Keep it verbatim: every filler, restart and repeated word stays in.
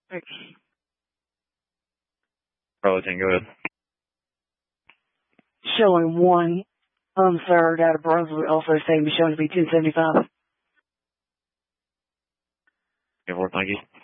Thanks. Bravo ten, go ahead. Showing one unserved out of Brunswick, also saying to be shown to be ten seventy-five. Thank you.